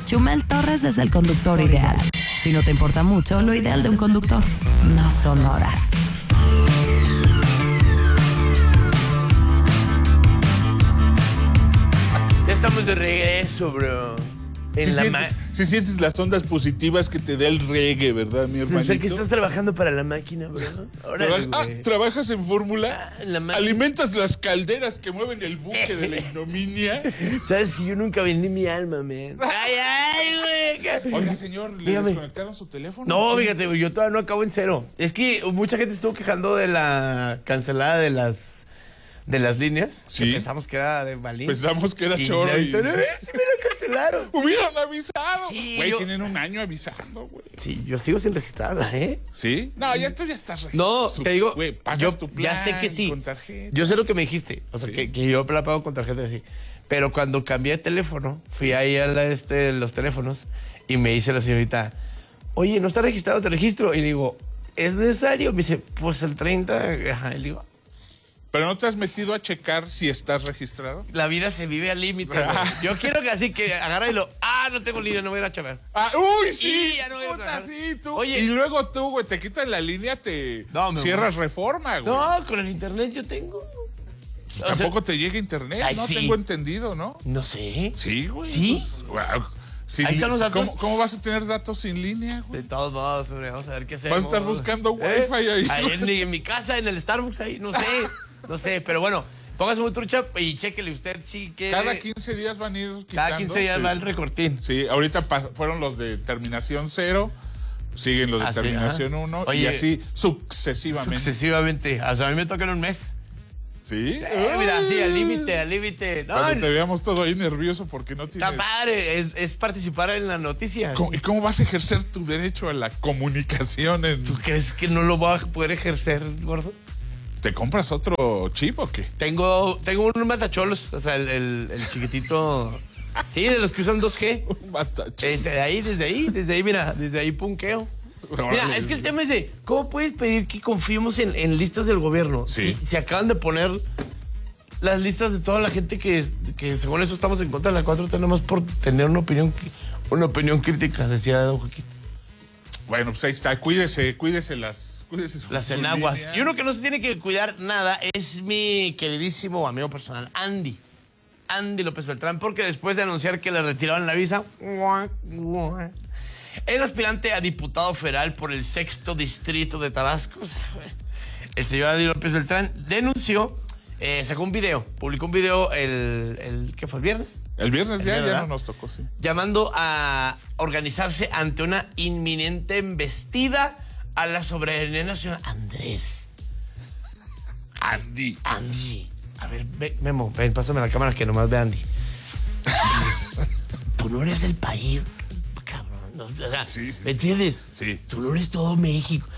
Chumel Torres es el conductor ideal. Si no te importa mucho, lo ideal de un conductor no son horas. Ya estamos de regreso, bro. Si sientes las ondas positivas que te da el reggae, ¿verdad, mi hermanito? Pensé que estás trabajando para la máquina, bro. ¿Trabajas en Fórmula? La máquina. ¿Alimentas las calderas que mueven el buque de la ignominia? Sabes que yo nunca vendí mi alma, man. Ay, güey. Oiga, señor, ¿le Dígame. desconectaron su teléfono? No, fíjate, yo todavía no acabo en cero. Es que mucha gente estuvo quejando de la cancelada de las líneas. Sí. Que pensamos que era de Balín. Pensamos que era choro. Sí me lo cancelaron. Hubieran avisado. Sí, Güey, tienen un año avisando, güey. Sí, yo sigo sin registrarla, ¿eh? ¿Sí? No, ya tú ya estás registrado. No, te digo, Güey, pagas yo tu plan ya sé que sí. con tarjeta. Yo sé lo que me dijiste. O sea, Sí. que yo la pago con tarjeta así. Pero cuando cambié de teléfono, fui ahí a los teléfonos y me dice la señorita, oye, ¿no está registrado? Te registro. Y le digo, ¿es necesario? Me dice, pues el 30. Ajá. Y le digo, ¿Pero no te has metido a checar si estás registrado? la vida se vive al límite. güey. Yo quiero que así que agarra y no tengo línea, no voy a ir a chavar. ¡Uy, sí! Y ya no voy a Puta, trabajar. sí, tú. Oye. Y luego tú, güey, te quitas la línea, No, me cierras Reforma, güey. No, con el internet yo tengo. Pues tampoco te llega internet, Ay, no sí. tengo entendido, ¿no? No sé. Sí, güey. ¿Sí? Pues, wow. Ahí están los datos. ¿Cómo vas a tener datos sin línea, güey? De todos modos, hombre, vamos a ver qué hacemos. Vas a estar buscando Wi-Fi ahí. Ahí en mi casa, en el Starbucks, ahí, no sé, pero bueno, póngase muy trucha y chéquele usted sí que... Cada 15 días van a ir quitando. Cada 15 días sí. va el recortín. Sí, ahorita fueron los de terminación 0, siguen los de Así, terminación ajá. 1 y Oye, así sucesivamente. Sucesivamente. O sea, a mí me toca en un mes. ¿Sí? Mira, sí, al límite. No, Cuando te veamos todo ahí nervioso porque no está tienes... padre, es participar en la noticia. ¿Y cómo vas a ejercer tu derecho a la comunicación? ¿Tú crees que no lo voy a poder ejercer, gordo? ¿Te compras otro chip o qué? Tengo un matacholos, o sea, el chiquitito... Sí, de los que usan 2G. Un matacho. Desde ahí, mira, desde ahí punqueo. Mira, Órale. es que el tema es de, ¿cómo puedes pedir que confiemos en listas del gobierno? Sí. Si acaban de poner las listas de toda la gente que según eso estamos en contra de la 4T, nada más por tener una opinión crítica, decía don Joaquín. Bueno, pues ahí está, cuídese Las enaguas. línea. Y uno que no se tiene que cuidar nada es mi queridísimo amigo personal, Andy López Beltrán, porque después de anunciar que le retiraron la visa, el aspirante a diputado federal por el 6º distrito de Tabasco, el señor Andy López Beltrán, denunció, sacó un video, publicó un video ¿qué fue? ¿El viernes? El viernes ya ¿verdad? no nos tocó, sí. Llamando a organizarse ante una inminente embestida a la soberanía nacional. Andrés. Andy. A ver, Memo, ven, pásame la cámara que nomás ve a Andy. Tú no eres el país, cabrón. No, o sea, Sí, sí, ¿me entiendes? Sí. Tú no eres todo México.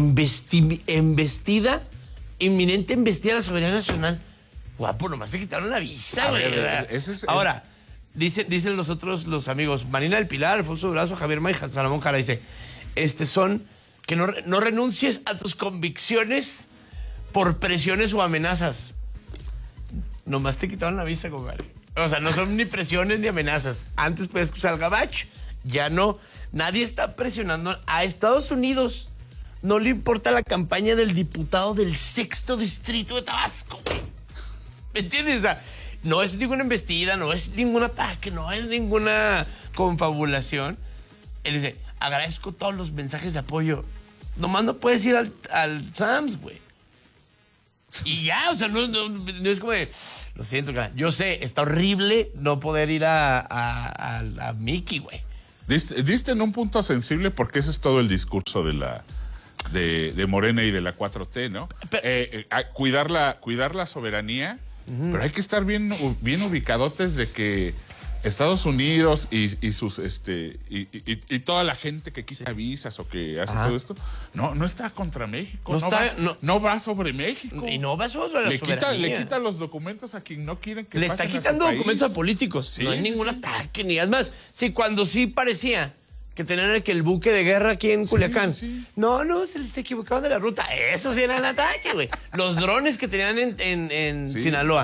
Inminente embestida a la soberanía nacional. Guapo, nomás te quitaron la visa, A güey. ver, Ahora, dicen los amigos, Marina del Pilar, Alfonso Durazo, Javier May, Salomón Jara, dice, que no renuncies a tus convicciones por presiones o amenazas. Nomás te quitaron la visa, compadre. O sea, no son ni presiones ni amenazas. Antes puedes usar el gabacho, ya no. Nadie está presionando a Estados Unidos. No le importa la campaña del diputado del 6º distrito de Tabasco, güey. ¿Me entiendes? O sea, no es ninguna embestida, no es ningún ataque, no es ninguna confabulación. Él dice, agradezco todos los mensajes de apoyo. Nomás no puedes ir al Sams, güey. Y ya, o sea, no es como de, lo siento, cara. Yo sé, está horrible no poder ir a Mickey, güey. Diste en un punto sensible porque ese es todo el discurso de Morena y de la 4T, ¿no? Cuidar la soberanía, pero hay que estar bien ubicadotes de que Estados Unidos y sus y toda la gente que quita visas o que hace todo esto, no está contra México, no va sobre México. Y no va sobre la soberanía. Le quita los documentos a quien no quieren que le pasen está a su quitando país. documentos a políticos. Sí, no hay sí, ningún sí. ataque, ni es más. Sí, cuando sí parecía que tenían el buque de guerra aquí en Culiacán. Sí. No, se les equivocaron de la ruta. Eso sí era el ataque, güey. Los drones que tenían en Sí. Sinaloa.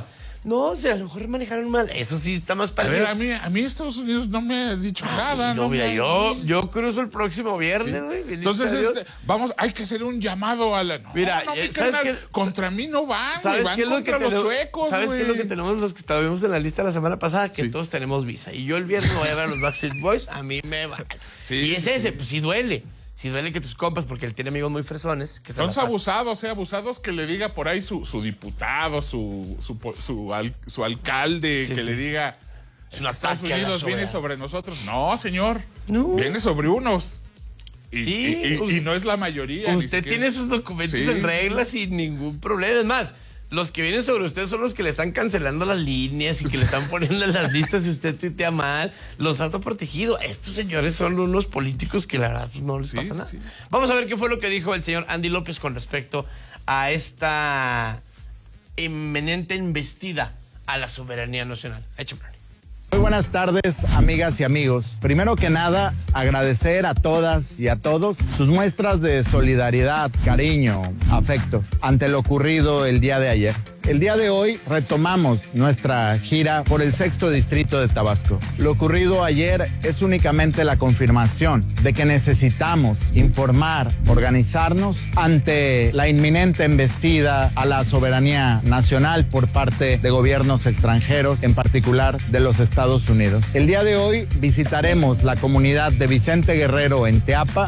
No, o sea, a lo mejor manejaron mal. Eso sí está más A parecido. ver, a mí Estados Unidos no me ha dicho nada. No, mira, me- yo cruzo el próximo viernes, güey. bendito Entonces, sea Dios. hay que hacer un llamado a la... No, Mira, no, mi ¿sabes carnal, qué? contra mí no van, güey, ¿Sabes van qué es lo que contra los tenemos? suecos, ¿Sabes qué es lo que güey. tenemos los que estábamos en la lista la semana pasada? Que Sí. todos tenemos visa. Y yo el viernes voy a ver a los Backstreet Boys, a mí me vale. Sí, y es sí, ese, sí. pues sí duele. Sí duele que tus compas, porque él tiene amigos muy fresones. Que se la Entonces pasan. abusados que le diga por ahí su diputado, su alcalde, Sí, que sí. le diga Es un Estados ataque a la Unidos viene soberanía. sobre nosotros. No, señor. No. Viene sobre unos. Y, Sí, y no es la mayoría. ni Usted siquiera. tiene sus documentos Sí, en regla sí. sin ningún problema. Es más, los que vienen sobre usted son los que le están cancelando las líneas y que le están poniendo en las listas si usted tuitea mal. Los datos protegidos. Estos señores son unos políticos que la verdad pues, no les Sí, pasa nada. sí. Vamos a ver qué fue lo que dijo el señor Andy López con respecto a esta inminente embestida a la soberanía nacional. Échame. Muy buenas tardes, amigas y amigos. Primero que nada, agradecer a todas y a todos sus muestras de solidaridad, cariño, afecto ante lo ocurrido el día de ayer. El día de hoy retomamos nuestra gira por el 6º distrito de Tabasco. Lo ocurrido ayer es únicamente la confirmación de que necesitamos informar, organizarnos ante la inminente embestida a la soberanía nacional por parte de gobiernos extranjeros, en particular de los Estados Unidos. El día de hoy visitaremos la comunidad de Vicente Guerrero en Teapa,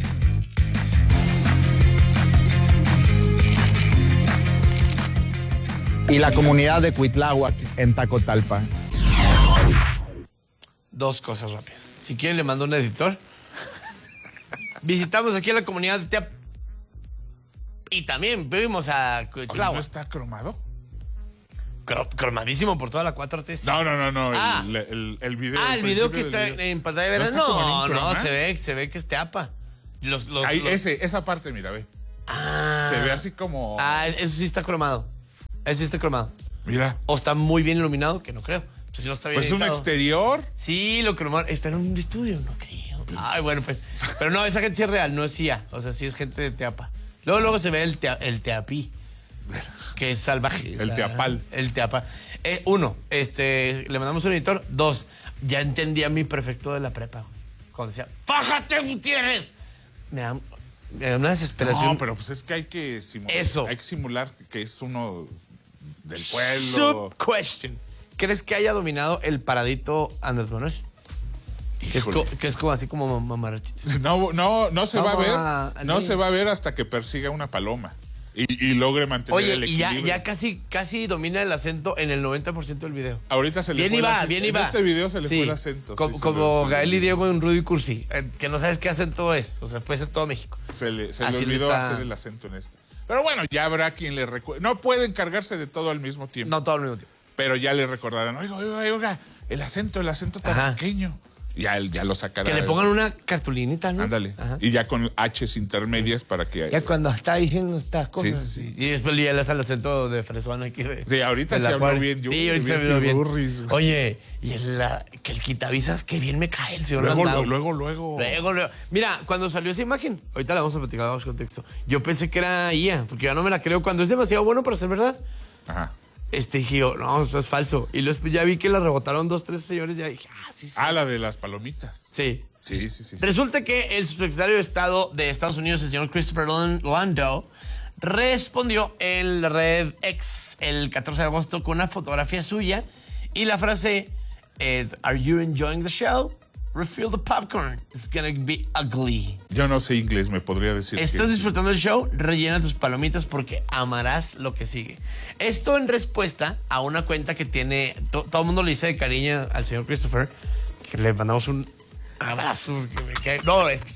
y la comunidad de Cuitláhuac en Tacotalpa. Dos cosas rápidas. Si quieren, le mando un editor. Visitamos aquí a la comunidad de Teap. Y también vimos a Oye, Cuitláhuac. ¿no está cromado? Cromadísimo por toda la 4T. No. Ah. El video. El video que principio está del video. en pantalla ¿No verde. está como en No, un no, croma? se ve que es Teapa. Ahí, esa parte, mira, ve. Ah. Se ve así como... Eso sí está cromado. Eso sí está cromado. Mira. O está muy bien iluminado, que no creo. Pues si no está bien Pues un editado. exterior. Sí, lo cromaron. Está en un estudio, no creo. Ay, bueno, pues. Pero no, esa gente sí es real, no es CIA. O sea, sí es gente de Teapa. Luego se ve el Teapí, que es salvaje. El Teapal. El Teapal. Uno, le mandamos un editor. Dos, ya entendía mi prefecto de la prepa. Cuando decía, ¡fájate, Gutiérrez! Me da una desesperación. No, pero pues es que hay que simular. Eso. Hay que simular que es uno del pueblo. Sub-question. ¿Crees que haya dominado el paradito Andrés Manuel? Híjole. Que es como así como mamarachito. No se va a Vamos ver. a- No se va a ver hasta que persiga una paloma. Y logre mantener Oye, el y equilibrio. ya casi domina el acento en el 90% del video. Ahorita se le Bien fue el iba, acento. bien En iba. este video se le Sí, fue el acento. Como, sí, como se le Gael y olvidó. Diego en Rudy Cursi, que no sabes qué acento es. O sea, puede ser todo México. Se le Así lo olvidó está- hacer el acento en este. Pero bueno, ya habrá quien le recuerde. No puede encargarse de todo al mismo tiempo. No todo al mismo tiempo. Pero ya le recordarán, oiga, el acento tan Ajá. pequeño. Ya lo sacará. Que le pongan una cartulinita, ¿no? Ándale. Ajá. Y ya con H's intermedias para que... Ya cuando está diciendo estas cosas. Sí, sí, sí. Y después ya le hace el acento de fresón aquí. Sí, ahorita de se la habló cual- bien. Sí, ahorita se habló bien. pirurris. Oye, y que el quitavisas, que bien me cae el señor Landau. Luego. Mira, cuando salió esa imagen, ahorita la vamos a platicar, vamos contexto. Yo pensé que era IA, porque ya no me la creo. Cuando es demasiado bueno para ser verdad, Ajá. dije yo, no, esto es falso. Y después ya vi que la rebotaron 2, 3 señores, ya dije, sí. La de las palomitas. Sí. Sí. Resulta que el subsecretario de Estado de Estados Unidos, el señor Christopher Landau, respondió en la red X el 14 de agosto con una fotografía suya y la frase, ¿Are you enjoying the show? Refill the popcorn. It's gonna be ugly. Yo no sé inglés, me podría decir. ¿Estás que- disfrutando del show? Rellena tus palomitas porque amarás lo que sigue. Esto en respuesta a una cuenta que tiene... todo el mundo le dice de cariño al señor Christopher, que le mandamos un abrazo. Que me cae. No, es que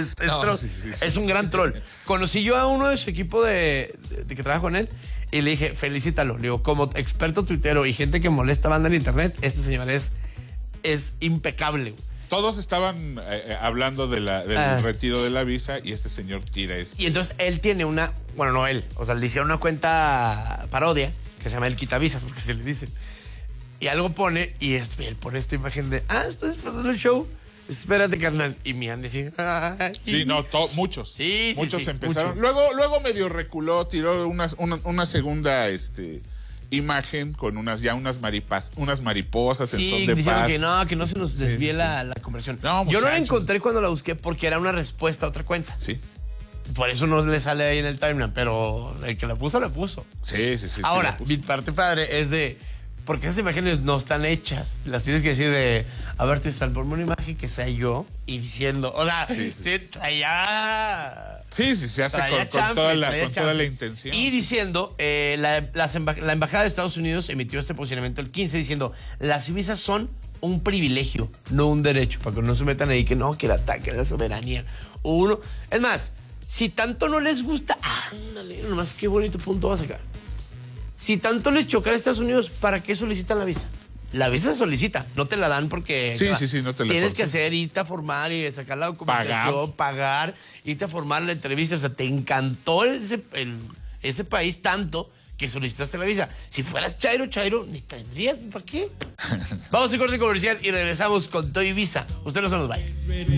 es un gran troll. Conocí yo a uno de su equipo de que trabaja con él y le dije, felicítalo. Le digo, como experto tuitero y gente que molesta banda en internet, este señor es impecable. Todos estaban hablando del retiro de la visa y este señor tira esto. Y entonces él tiene una... Bueno, no él. O sea, le hicieron una cuenta parodia que se llama El Quitavisas, porque se le dicen. Y algo pone, y él pone esta imagen de... ¿Estás disfrutando el show? Espérate, carnal. Y me han dicho... Sí, no, muchos. Sí, muchos sí, empezaron. mucho. Luego medio reculó, tiró una segunda imagen con unas mariposas en son de diciendo paz. que no se nos desvíe la conversión. No, yo no la muchachos. encontré cuando la busqué porque era una respuesta a otra cuenta. Sí. Por eso no le sale ahí en el timeline, pero el que la puso. Sí. Ahora, la puso. mi parte padre es de... Porque esas imágenes no están hechas. Las tienes que decir de... A ver, Tristan, ponme una imagen que sea yo y diciendo... Hola, traía... Sí, se hace traía con chambre, toda traía la chambre. intención. Y diciendo, la Embajada de Estados Unidos emitió este posicionamiento el 15 diciendo, las visas son un privilegio, no un derecho, para que no se metan ahí que no, que el ataque a la soberanía. Es más, si tanto no les gusta, ándale, nomás qué bonito punto va a sacar. Si tanto les choca a Estados Unidos, ¿para qué solicitan la visa? La visa se solicita, no te la dan porque... Sí, no te la tienes cortan. que hacer, irte a formar y sacar la documentación, pagar, irte a formar la entrevista. O sea, te encantó ese país tanto que solicitaste la visa. Si fueras Chairo, ni tendrías, ¿para qué? Vamos a corte comercial y regresamos con todo y visa. Usted no se nos vaya.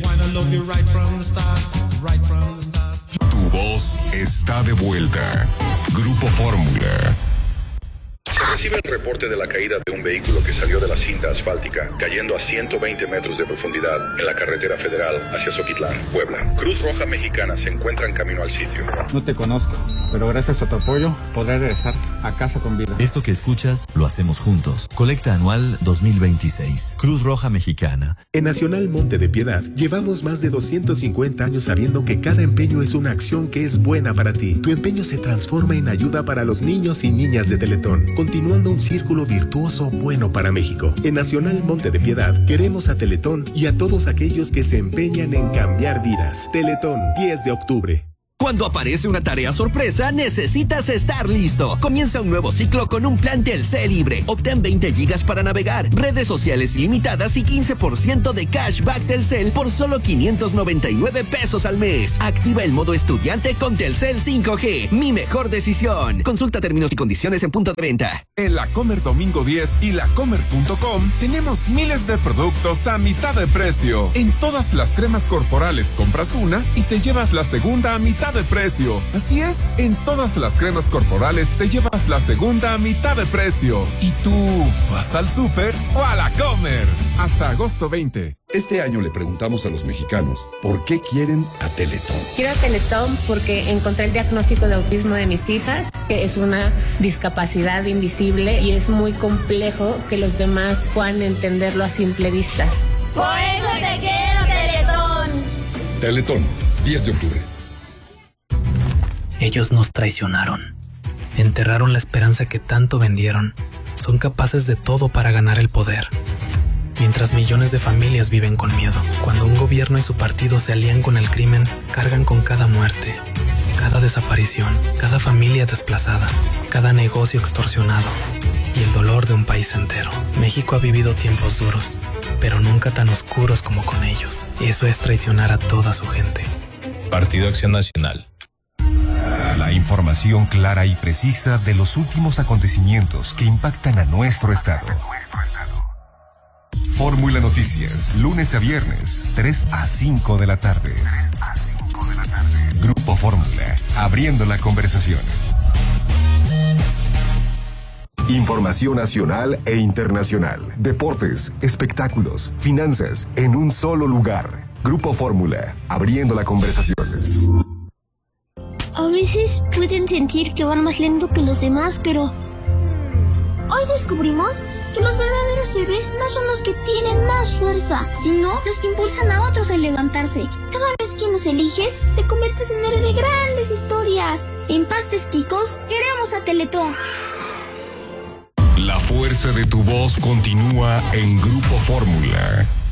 Tu voz está de vuelta. Grupo Fórmula. Se recibe el reporte de la caída de un vehículo que salió de la cinta asfáltica, cayendo a 120 metros de profundidad en la carretera federal hacia Zoquitlán, Puebla. Cruz Roja Mexicana se encuentra en camino al sitio. No te conozco, pero gracias a tu apoyo podré regresar a casa con vida. Esto que escuchas lo hacemos juntos. Colecta anual 2026. Cruz Roja Mexicana. En Nacional Monte de Piedad llevamos más de 250 años sabiendo que cada empeño es una acción que es buena para ti. Tu empeño se transforma en ayuda para los niños y niñas de Teletón, continuando un círculo virtuoso bueno para México. En Nacional Monte de Piedad queremos a Teletón y a todos aquellos que se empeñan en cambiar vidas. Teletón, 10 de octubre. Cuando aparece una tarea sorpresa, necesitas estar listo. Comienza un nuevo ciclo con un plan Telcel libre. Obtén 20 gigas para navegar, redes sociales ilimitadas y 15% de cashback Telcel por solo 599 pesos al mes. Activa el modo estudiante con Telcel 5G. Mi mejor decisión. Consulta términos y condiciones en punto de venta. En la Comer Domingo 10 y lacomer.com tenemos miles de productos a mitad de precio. En todas las cremas corporales compras una y te llevas la segunda a mitad de precio. Así es, en todas las cremas corporales te llevas la segunda a mitad de precio. ¿Y tú vas al súper o a la Comer? Hasta agosto 20. Este año le preguntamos a los mexicanos ¿por qué quieren a Teletón? Quiero a Teletón porque encontré el diagnóstico de autismo de mis hijas, que es una discapacidad invisible y es muy complejo que los demás puedan entenderlo a simple vista. Por eso te quiero, Teletón. Teletón, 10 de octubre. Ellos nos traicionaron. Enterraron la esperanza que tanto vendieron. Son capaces de todo para ganar el poder. Mientras millones de familias viven con miedo. Cuando un gobierno y su partido se alían con el crimen, cargan con cada muerte, cada desaparición, cada familia desplazada, cada negocio extorsionado y el dolor de un país entero. México ha vivido tiempos duros, pero nunca tan oscuros como con ellos. Eso es traicionar a toda su gente. Partido Acción Nacional. La información clara y precisa de los últimos acontecimientos que impactan a nuestro estado. Fórmula Noticias, lunes a viernes, 3 a 5 de la tarde. Grupo Fórmula, abriendo la conversación. Información nacional e internacional, deportes, espectáculos, finanzas, en un solo lugar. Grupo Fórmula, abriendo la conversación. A veces pueden sentir que van más lento que los demás, pero hoy descubrimos que los verdaderos héroes no son los que tienen más fuerza, sino los que impulsan a otros a levantarse. Cada vez que nos eliges, te conviertes en héroe de grandes historias. En Pastes Quicos, queremos a Teletón. La fuerza de tu voz continúa en Grupo Fórmula.